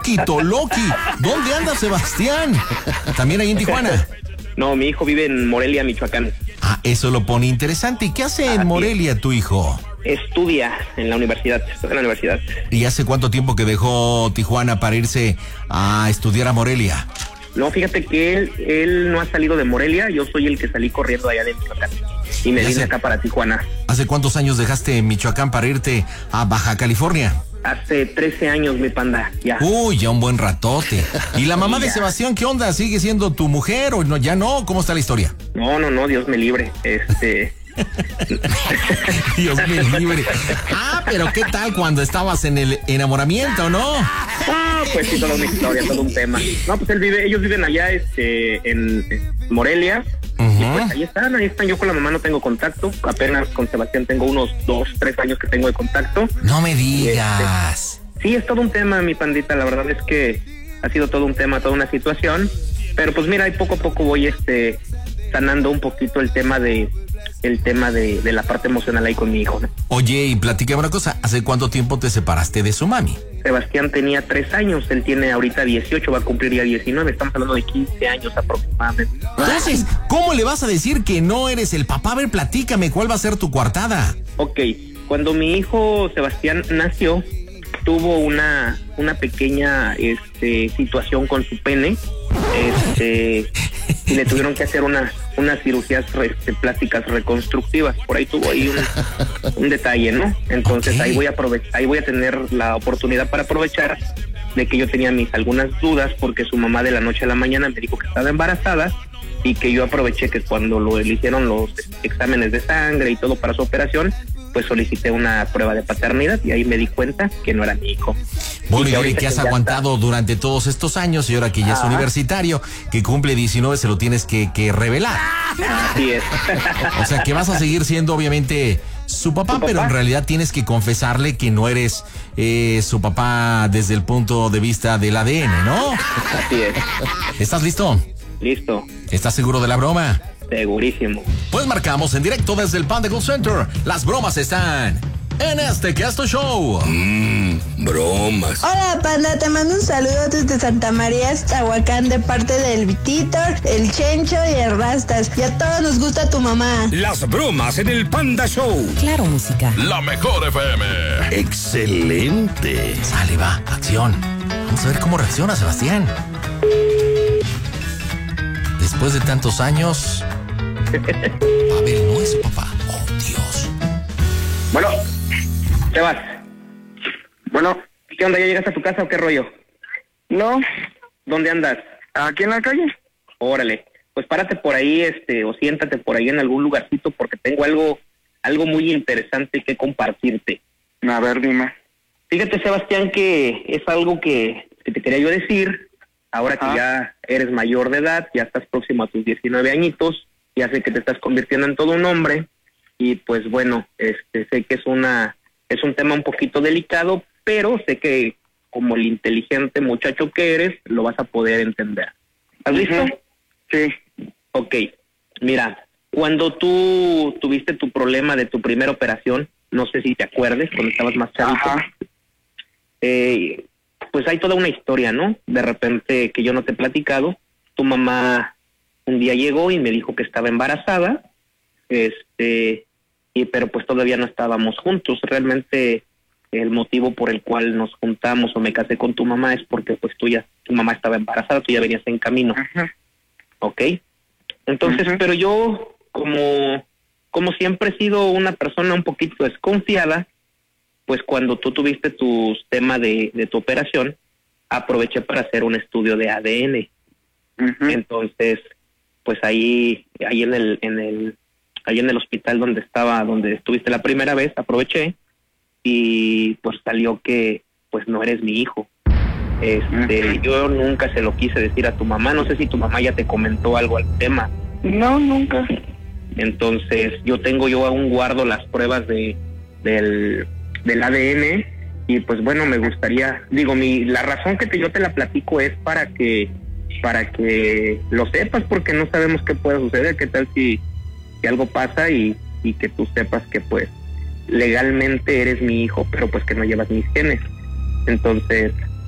Loki. ¿Dónde anda Sebastián? ¿También ahí en Tijuana? No, mi hijo vive en Morelia, Michoacán. Ah, eso lo pone interesante. ¿Y qué hace en Morelia tu hijo? Estudia en la universidad, ¿Y hace cuánto tiempo que dejó Tijuana para irse a estudiar a Morelia? No, fíjate que él no ha salido de Morelia, yo soy el que salí corriendo allá de Michoacán. Y me vine acá para Tijuana. ¿Hace cuántos años dejaste Michoacán para irte a Baja California? Hace 13 años, mi panda, ya. Uy, ya un buen ratote. ¿Y la mamá de Sebastián, qué onda? ¿Sigue siendo tu mujer o no? Ya no, ¿cómo está la historia? No, Dios me libre, Dios me libre. Ah, pero ¿qué tal cuando estabas en el enamoramiento, no? Ah, pues sí, toda una historia, todo un tema. No, pues ellos viven allá, en Morelia. Y pues ahí están. Yo con la mamá no tengo contacto. Apenas con Sebastián tengo unos 2, 3 años que tengo de contacto. No me digas. Sí, es todo un tema, mi pandita. La verdad es que ha sido todo un tema, toda una situación. Pero pues mira, ahí poco a poco voy sanando un poquito el tema de la parte emocional ahí con mi hijo, ¿no? Oye, y platícame una cosa, ¿hace cuánto tiempo te separaste de su mami? Sebastián tenía 3 años, él tiene ahorita 18, va a cumplir ya 19, estamos hablando de 15 años aproximadamente. Entonces, ¿cómo le vas a decir que no eres el papá? A ver, platícame, ¿cuál va a ser tu coartada? Ok, cuando mi hijo Sebastián nació, tuvo una pequeña situación con su pene, y le tuvieron que hacer unas cirugías plásticas reconstructivas. Por ahí tuvo ahí un detalle, ¿no? Entonces ahí voy a tener la oportunidad para aprovechar de que yo tenía algunas dudas, porque su mamá de la noche a la mañana me dijo que estaba embarazada, y que yo aproveché que cuando le hicieron los exámenes de sangre y todo para su operación, pues solicité una prueba de paternidad y ahí me di cuenta que no era mi hijo. Bueno, y que has aguantado durante todos estos años, y ahora que ya es universitario, que cumple 19, se lo tienes que revelar. Así es. O sea, que vas a seguir siendo obviamente su papá, pero en realidad tienes que confesarle que no eres su papá desde el punto de vista del ADN, ¿no? Así es. ¿Estás listo? Listo. ¿Estás seguro de la broma? Segurísimo. Pues marcamos en directo desde el Panda Call Center. Las bromas están en este Casto Show. Bromas. Hola, Panda, te mando un saludo desde Santa María, Tahuacán, de parte del Vititor, el Chencho y el Rastas. Y a todos nos gusta tu mamá. Las bromas en el Panda Show. Claro, música. La mejor FM. Excelente. Sale, va, acción. Vamos a ver cómo reacciona Sebastián. Después de tantos años, Pavel no es su papá. Oh, Dios. Bueno, Sebas. Bueno, ¿qué onda? ¿Ya llegaste a tu casa o qué rollo? No. ¿Dónde andas? ¿Aquí en la calle? Órale. Pues párate por ahí, o siéntate por ahí en algún lugarcito, porque tengo algo muy interesante que compartirte. A ver, dime. Fíjate, Sebastián, que es algo que te quería yo decir. Ahora que ya eres mayor de edad, ya estás próximo a tus 19 añitos, ya sé que te estás convirtiendo en todo un hombre, y pues bueno, sé que es un tema un poquito delicado, pero sé que como el inteligente muchacho que eres, lo vas a poder entender. ¿Estás listo? Sí. Ok, mira, cuando tú tuviste tu problema de tu primera operación, no sé si te acuerdes, cuando estabas más chavito, pues hay toda una historia, ¿no? De repente, que yo no te he platicado, tu mamá un día llegó y me dijo que estaba embarazada, pero pues todavía no estábamos juntos. Realmente el motivo por el cual nos juntamos o me casé con tu mamá es porque pues tu mamá estaba embarazada, tú ya venías en camino. ¿Ok? Entonces, pero yo, como siempre he sido una persona un poquito desconfiada, pues cuando tú tuviste tu tema de tu operación, aproveché para hacer un estudio de ADN. Entonces, pues ahí en el hospital donde estuviste la primera vez, aproveché y pues salió que pues no eres mi hijo. Yo nunca se lo quise decir a tu mamá, no sé si tu mamá ya te comentó algo al tema. No, nunca. Entonces, yo aún guardo las pruebas del ADN, y pues bueno, me gustaría, la razón que yo te la platico es para que lo sepas, porque no sabemos qué puede suceder, qué tal si algo pasa y que tú sepas que pues legalmente eres mi hijo, pero pues que no llevas mis genes. Entonces,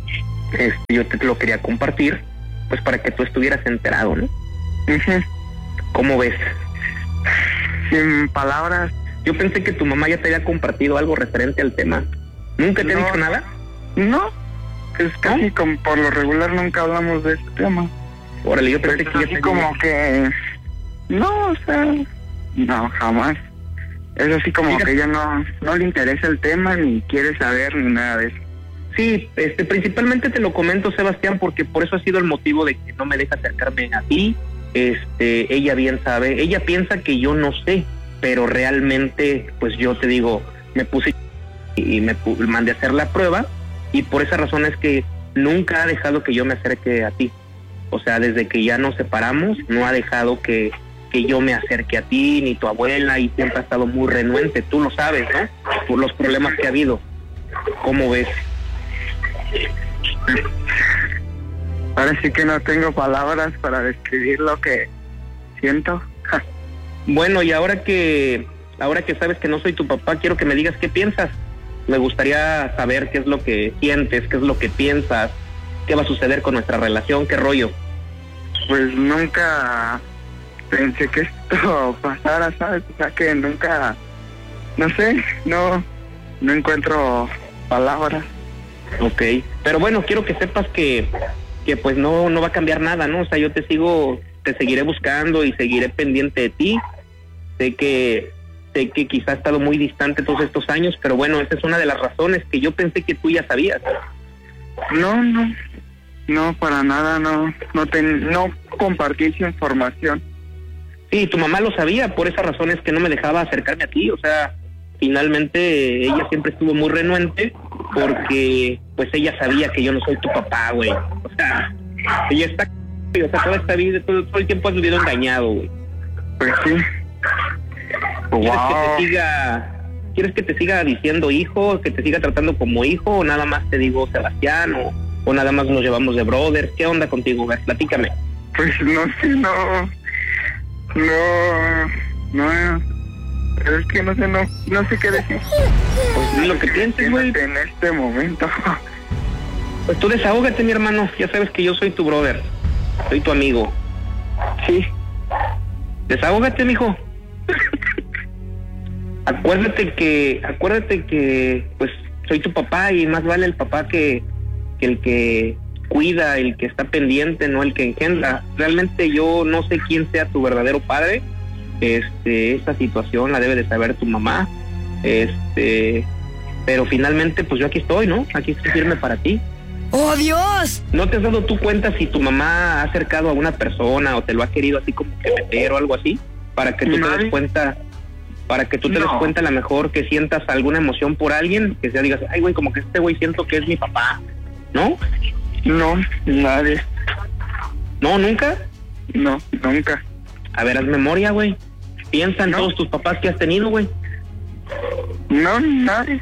yo te lo quería compartir, pues para que tú estuvieras enterado, ¿no? Ujú. ¿Cómo ves? Sin palabras. Yo pensé que tu mamá ya te había compartido algo referente al tema. ¿Nunca te ha dicho nada? No, es casi como por lo regular nunca hablamos de este tema. Órale, yo pensé Pues que ya así te como que... No, o sea... No, jamás. Es así como Fíjate. que ya no le interesa el tema, ni quiere saber, ni nada de eso. Sí, principalmente te lo comento, Sebastián, porque por eso ha sido el motivo de que no me deja acercarme a ti. Ella bien sabe, ella piensa que yo no sé, pero realmente, pues yo te digo, me puse y mandé a hacer la prueba, y por esa razón es que nunca ha dejado que yo me acerque a ti. O sea, desde que ya nos separamos, no ha dejado que yo me acerque a ti, ni tu abuela, y siempre ha estado muy renuente, tú lo sabes, ¿no? Por los problemas que ha habido. ¿Cómo ves? Ahora sí que no tengo palabras para describir lo que siento. Bueno, y ahora que sabes que no soy tu papá, quiero que me digas qué piensas. Me gustaría saber qué es lo que sientes, qué es lo que piensas, qué va a suceder con nuestra relación, qué rollo. Pues nunca pensé que esto pasara, ¿sabes? O sea, que nunca, no sé, no encuentro palabras. Ok, pero bueno, quiero que sepas que pues no va a cambiar nada, ¿no? O sea, yo te seguiré buscando y seguiré pendiente de ti. Sé que quizá he estado muy distante todos estos años, pero bueno, esa es una de las razones que yo pensé que tú ya sabías. No, para nada, no compartí esa información. Sí, tu mamá lo sabía, por esa razón es que no me dejaba acercarme a ti, o sea, finalmente ella siempre estuvo muy renuente porque pues ella sabía que yo no soy tu papá, güey. O sea, ella está, o sea, toda esta vida, todo el tiempo has vivido engañado, güey. Pues sí. ¿Quieres que te siga diciendo hijo, que te siga tratando como hijo, o nada más te digo Sebastián, o nada más nos llevamos de brothers? ¿Qué onda contigo, güey? Platícame. Pues no sé, pero es que no sé qué decir. Pues di lo que pienses, güey. En este momento. Pues tú desahógate, mi hermano. Ya sabes que yo soy tu brother. Soy tu amigo. Sí. Desahógate, mijo. Acuérdate que pues soy tu papá, y más vale el papá que el que cuida, el que está pendiente, no el que engendra. Realmente yo no sé quién sea tu verdadero padre. Esta situación la debe de saber tu mamá. Pero finalmente pues yo aquí estoy, ¿no? Aquí estoy firme para ti. ¡Oh, Dios! ¿No te has dado tú cuenta si tu mamá ha acercado a una persona o te lo ha querido así como que meter o algo así? Para que tú te des cuenta, des cuenta a lo mejor que sientas alguna emoción por alguien, que sea digas, ay güey, como que este güey siento que es mi papá, ¿no? No, nadie. ¿No, nunca? No, nunca. A ver, haz memoria, güey. Piensa en todos tus papás que has tenido, güey. No, nadie.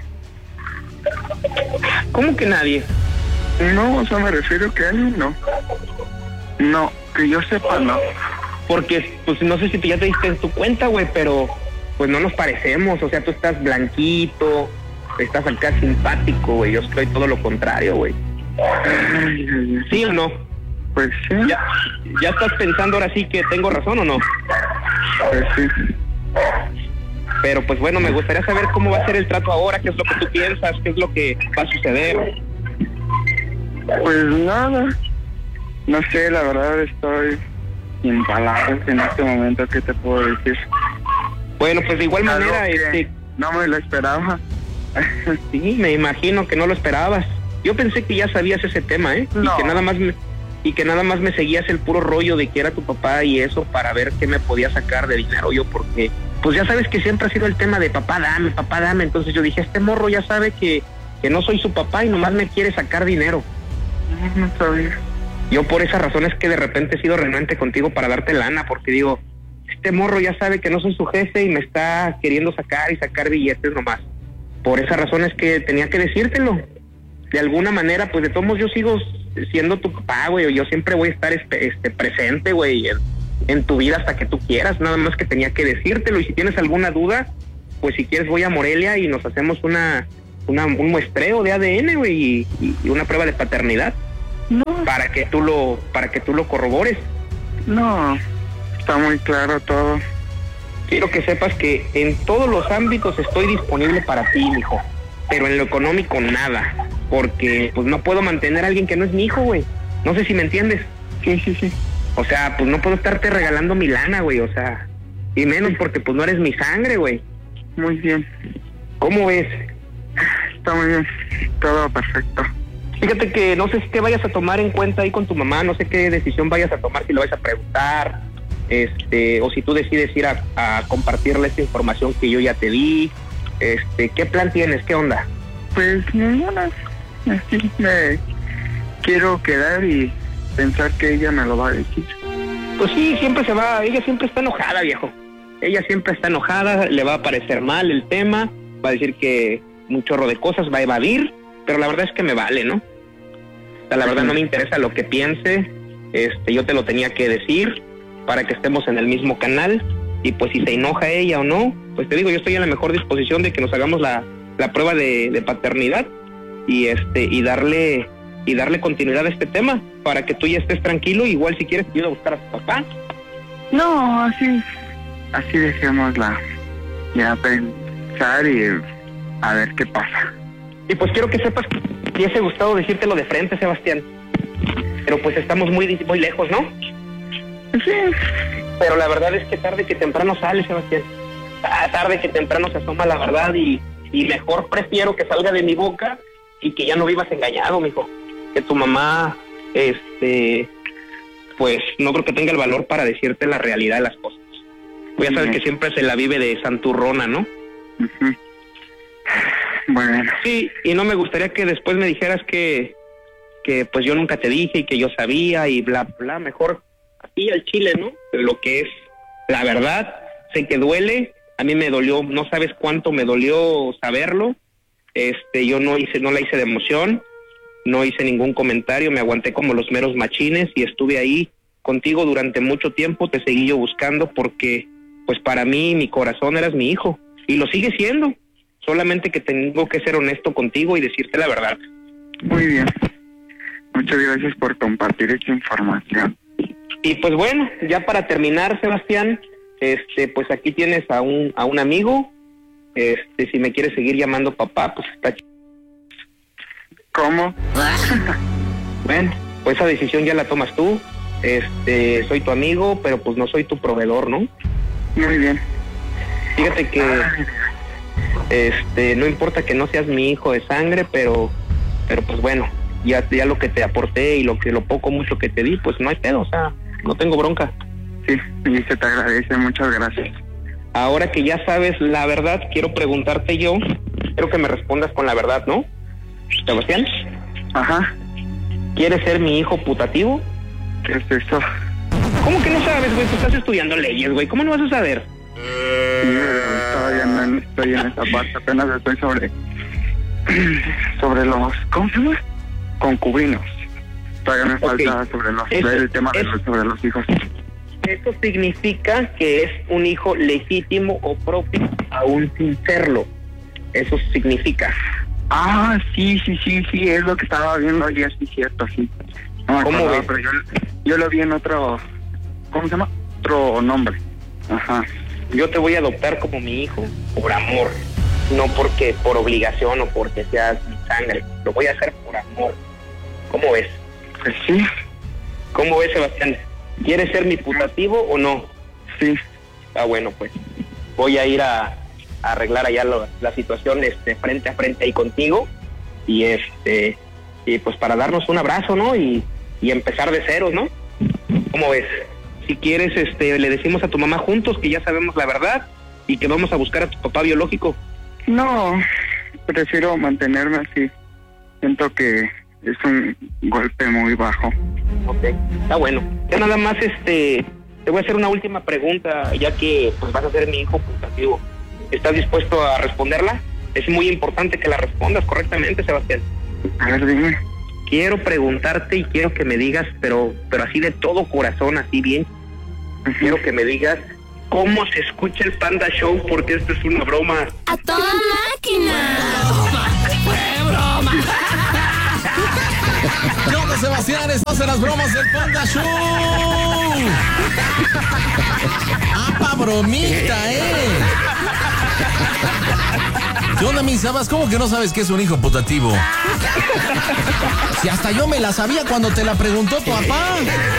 ¿Cómo que nadie? No, o sea, me refiero que alguien no. No, que yo sepa, no. Porque, pues no sé si ya te diste en tu cuenta, güey, pero pues no nos parecemos. O sea, tú estás blanquito, estás acá simpático, güey. Yo soy todo lo contrario, güey. ¿Sí o no? Pues sí. ¿Ya estás pensando ahora sí que tengo razón o no? Pues sí. Pero pues bueno, me gustaría saber cómo va a ser el trato ahora, qué es lo que tú piensas, qué es lo que va a suceder. Pues nada. No sé, la verdad estoy sin palabras en este momento. ¿Qué te puedo decir? Bueno, pues de igual manera, no me lo esperaba. Sí, me imagino que no lo esperabas. Yo pensé que ya sabías ese tema, ¿eh? No. Y que nada más me seguías el puro rollo de que era tu papá y eso para ver qué me podía sacar de dinero yo, porque pues ya sabes que siempre ha sido el tema de papá dame. Entonces yo dije, este morro ya sabe que no soy su papá y nomás me quiere sacar dinero. No sabía. Yo por esa razón es que de repente he sido renuente contigo para darte lana, porque digo, este morro ya sabe que no soy su jefe y me está queriendo sacar billetes nomás. Por esa razón es que tenía que decírtelo. De alguna manera, pues de todos modos yo sigo siendo tu papá, güey. Yo siempre voy a estar presente, güey, en tu vida hasta que tú quieras. Nada más que tenía que decírtelo. Y si tienes alguna duda, pues si quieres voy a Morelia y nos hacemos un muestreo de ADN, güey, y una prueba de paternidad. No. Para que tú lo corrobores. No, está muy claro todo. Quiero que sepas que en todos los ámbitos estoy disponible para ti, mijo. Pero en lo económico nada. Porque pues no puedo mantener a alguien que no es mi hijo, güey. No sé si me entiendes. Sí. O sea, pues no puedo estarte regalando mi lana, güey. O sea, y menos porque pues no eres mi sangre, güey. Muy bien. ¿Cómo ves? Está muy bien. Todo perfecto. Fíjate que no sé si te vayas a tomar en cuenta ahí con tu mamá. No sé qué decisión vayas a tomar, si lo vais a preguntar. O si tú decides ir a compartirle esta información que yo ya te di. ¿Qué plan tienes? ¿Qué onda? Pues ninguna. Así me quiero quedar y pensar que ella me lo va a decir. Pues sí, ella siempre está enojada, viejo. Ella siempre está enojada, le va a parecer mal el tema, va a decir que un chorro de cosas, va a evadir, pero la verdad es que me vale, ¿no? O sea, la verdad no me interesa lo que piense, yo te lo tenía que decir para que estemos en el mismo canal, y pues si se enoja ella o no, pues te digo, yo estoy en la mejor disposición de que nos hagamos la prueba de paternidad y darle continuidad a este tema para que tú ya estés tranquilo. Igual si quieres te ayudo a buscar a tu papá. No, así dejémosla, ya pensar y a ver qué pasa. Y pues quiero que sepas que me hubiese gustado decírtelo de frente, Sebastián, pero pues estamos muy lejos, ¿no? Sí. Pero la verdad es que tarde que temprano sale, Sebastián. Tarde que temprano se asoma la verdad y mejor prefiero que salga de mi boca y que ya no vivas engañado, mijo. Que tu mamá, pues no creo que tenga el valor para decirte la realidad de las cosas. Pues ya sabes que siempre se la vive de santurrona, ¿no? Uh-huh. Bueno. Sí, y no me gustaría que después me dijeras que pues yo nunca te dije y que yo sabía y bla, bla. Mejor así al chile, ¿no? Lo que es la verdad. Sé que duele. A mí me dolió, no sabes cuánto me dolió saberlo. Yo no la hice de emoción, no hice ningún comentario, me aguanté como los meros machines y estuve ahí contigo durante mucho tiempo, te seguí yo buscando porque, pues para mí, mi corazón eras mi hijo, y lo sigue siendo, solamente que tengo que ser honesto contigo y decirte la verdad. Muy bien, muchas gracias por compartir esta información. Y pues bueno, ya para terminar, Sebastián, pues aquí tienes a un amigo. Si me quieres seguir llamando papá, pues está chido. ¿Cómo? Bueno, pues esa decisión ya la tomas tú. Soy tu amigo, pero pues no soy tu proveedor, ¿no? Muy bien. Fíjate que no importa que no seas mi hijo de sangre, pero pues bueno, ya lo que te aporté y lo poco mucho que te di, pues no hay pedo, o sea, no tengo bronca. Sí, y se te agradece, muchas gracias. Ahora que ya sabes la verdad, quiero preguntarte yo, quiero que me respondas con la verdad, ¿no? Sebastián. Ajá. ¿Quieres ser mi hijo putativo? ¿Qué es eso? ¿Cómo que no sabes, güey? Tú estás estudiando leyes, güey. ¿Cómo no vas a saber? Sí, todavía no estoy en esa parte, apenas estoy sobre los, ¿cómo se llama? Concubinos. Todavía me falta sobre el tema sobre los hijos. Eso significa que es un hijo legítimo o propio, aún sin serlo. Eso significa. Ah, sí, es lo que estaba viendo ayer, sí, cierto, sí. No me acordaba, pero yo lo vi en otro, ¿cómo se llama? Otro nombre. Ajá. Yo te voy a adoptar como mi hijo por amor, no porque por obligación o porque seas mi sangre. Lo voy a hacer por amor. ¿Cómo ves? Pues sí. ¿Cómo ves, Sebastián? ¿Quieres ser mi putativo o no? Sí. Ah, bueno, pues voy a ir a arreglar allá la situación frente a frente ahí contigo y pues para darnos un abrazo, ¿no? Y empezar de ceros, ¿no? ¿Cómo ves? Si quieres, le decimos a tu mamá juntos que ya sabemos la verdad y que vamos a buscar a tu papá biológico. No, prefiero mantenerme así. Siento que es un golpe muy bajo. Ok, está bueno. Ya nada más, te voy a hacer una última pregunta, ya que pues vas a ser mi hijo putativo. ¿Estás dispuesto a responderla? Es muy importante que la respondas correctamente, Sebastián. A ver, dime. Quiero preguntarte y quiero que me digas, pero así de todo corazón, así bien. Uh-huh. Quiero que me digas cómo se escucha el Panda Show, porque esto es una broma. ¡A toda máquina! ¡Fue broma! ¿Qué onda, Sebastián? Estás en las bromas del Panda Show. ¡Apa, bromita, ¿Qué onda, mi Sabas? ¿Cómo que no sabes qué es un hijo putativo? Si hasta yo me la sabía cuando te la preguntó tu papá.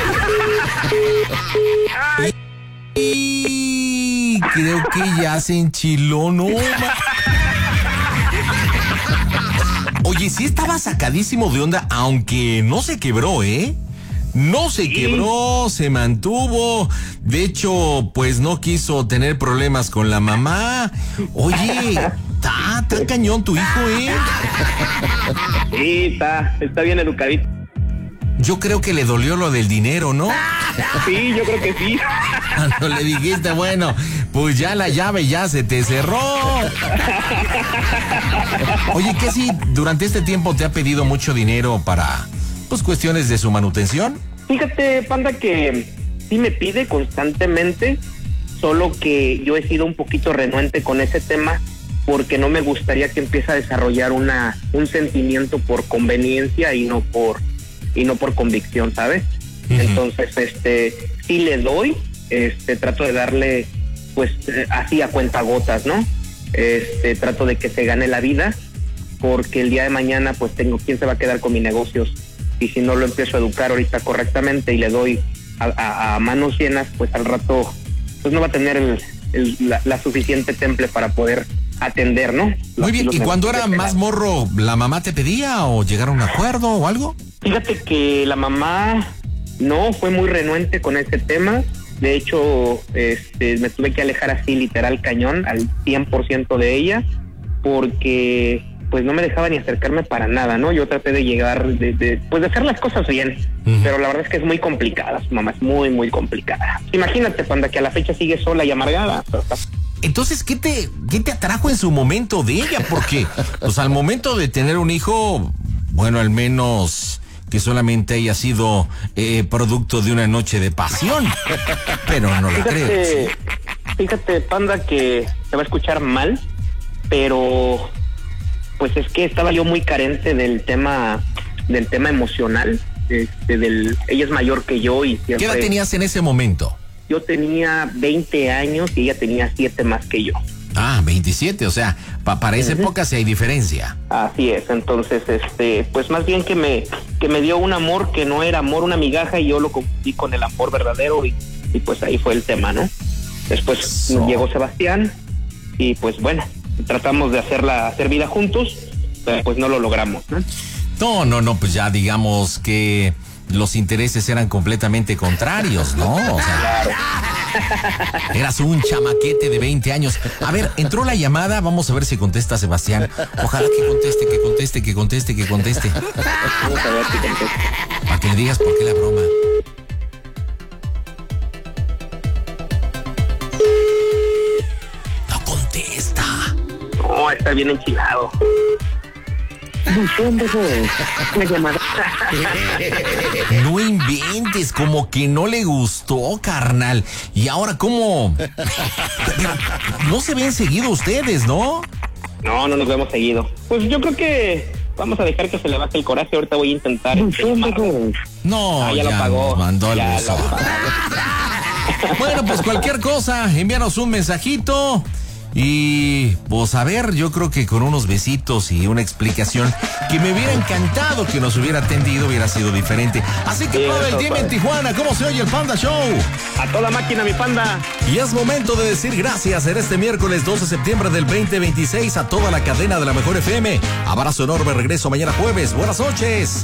Y creo que ya se enchiló, ¿no? Oye, sí estaba sacadísimo de onda, aunque no se quebró, No se quebró, se mantuvo. De hecho, pues no quiso tener problemas con la mamá. Oye, está cañón tu hijo, Sí, está bien educadito. Yo creo que le dolió lo del dinero, ¿no? Sí, yo creo que sí. Cuando le dijiste, bueno, pues ya la llave ya se te cerró. Oye, ¿qué si durante este tiempo te ha pedido mucho dinero para, pues, cuestiones de su manutención? Fíjate, Panda, que sí me pide constantemente, solo que yo he sido un poquito renuente con ese tema porque no me gustaría que empiece a desarrollar un sentimiento por conveniencia y no por convicción, ¿sabes? Uh-huh. Entonces, sí le doy, trato de darle, pues, así a cuentagotas, ¿no? Trato de que se gane la vida, porque el día de mañana, pues, ¿quién se va a quedar con mis negocios? Y si no lo empiezo a educar ahorita correctamente y le doy a manos llenas, pues al rato, pues no va a tener la suficiente temple para poder atender, ¿no? Muy bien, ¿y cuando era más morro, la mamá te pedía o llegaron a un acuerdo o algo? Fíjate que la mamá no fue muy renuente con ese tema. De hecho, me tuve que alejar así literal cañón al 100% de ella, porque pues no me dejaba ni acercarme para nada, ¿no? Yo traté de llegar, pues de hacer las cosas bien, pero la verdad es que es muy complicada, su mamá es muy, muy complicada. Imagínate, Panda, que a la fecha sigue sola y amargada. Entonces, ¿qué te atrajo en su momento de ella? Porque, pues al momento de tener un hijo, bueno, al menos que solamente haya sido producto de una noche de pasión, pero no lo creo. Fíjate, Panda, que se va a escuchar mal, pero pues es que estaba yo muy carente del tema emocional. Ella es mayor que yo y siempre... ¿Qué edad tenías en ese momento? Yo tenía 20 años y ella tenía 7 más que yo. Ah, 27, o sea, para esa época sí hay diferencia. Así es, entonces, pues más bien que me dio un amor que no era amor, una migaja, y yo lo confundí con el amor verdadero y pues ahí fue el tema, ¿no? Después llegó Sebastián y pues bueno, tratamos de hacer vida juntos, pero pues no lo logramos, ¿no? No, pues ya digamos que los intereses eran completamente contrarios, ¿no? O sea, claro. Eras un chamaquete de 20 años. A ver, entró la llamada, vamos a ver si contesta Sebastián. Ojalá que conteste. Vamos a ver si contesta. Para que le digas por qué la broma. No contesta. No, está bien enchilado. No inventes, como que no le gustó, carnal. Y ahora, ¿cómo? No se ven seguido ustedes, ¿no? No nos vemos seguido. Pues yo creo que vamos a dejar que se le baje el coraje. Ahorita voy a intentar. No, ya lo pagó. Nos mandó el beso. Bueno, pues cualquier cosa, envíanos un mensajito. Y pues a ver, yo creo que con unos besitos y una explicación que me hubiera encantado que nos hubiera atendido, hubiera sido diferente. Así que todo el tiempo en Tijuana, ¿cómo se oye el Panda Show? A toda máquina, mi Panda. Y es momento de decir gracias en este miércoles 12 de septiembre del 2026 a toda la cadena de la Mejor FM. Abrazo enorme, regreso mañana jueves. Buenas noches.